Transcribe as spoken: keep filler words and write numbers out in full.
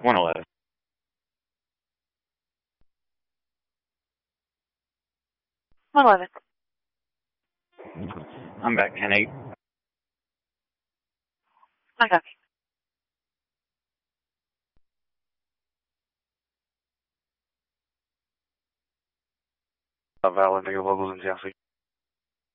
one eleven. one eleven. I'm back ten eight. I copy. Valid, negative locals in Chelsea.